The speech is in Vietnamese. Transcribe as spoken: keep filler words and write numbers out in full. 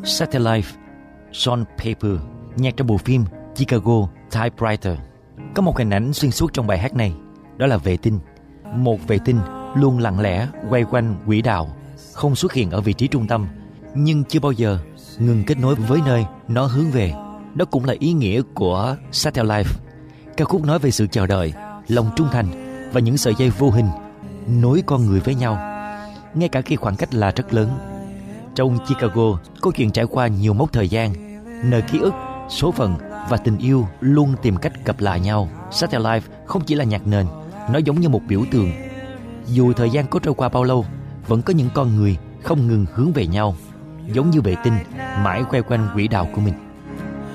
Satellite, John Paper, nhạc trong bộ phim Chicago Typewriter. Có một hình ảnh xuyên suốt trong bài hát này, đó là vệ tinh. Một vệ tinh luôn lặng lẽ quay quanh quỹ đạo, không xuất hiện ở vị trí trung tâm, nhưng chưa bao giờ ngừng kết nối với nơi nó hướng về. Đó cũng là ý nghĩa của Satellite. Ca khúc nói về sự chờ đợi, lòng trung thành và những sợi dây vô hình nối con người với nhau, ngay cả khi khoảng cách là rất lớn. Trong Chicago, câu chuyện trải qua nhiều mốc thời gian, nơi ký ức, số phận và tình yêu luôn tìm cách gặp lại nhau. Satellite không chỉ là nhạc nền, nó giống như một biểu tượng. Dù thời gian có trôi qua bao lâu, vẫn có những con người không ngừng hướng về nhau, giống như vệ tinh mãi quay quanh quỹ đạo của mình.